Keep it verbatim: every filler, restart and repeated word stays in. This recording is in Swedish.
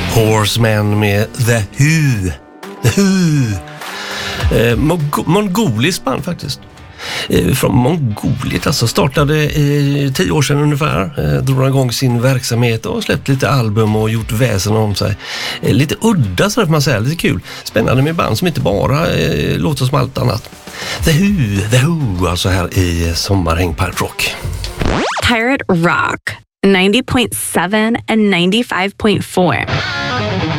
Horsemen med The Who. The Who. Eh, Mong- mongoliskt band faktiskt. Eh, från Mongoliet alltså. Startade eh, tio år sedan ungefär. Eh, drog igång sin verksamhet och släppt lite album och gjort väsen om sig. Eh, lite udda så får man säga. Lite kul. Spännande med band som inte bara eh, låter som allt annat. The Who, The Who alltså här i Sommarhäng Pirate Rock. Pirate Rock, ninety point seven and ninety-five point four.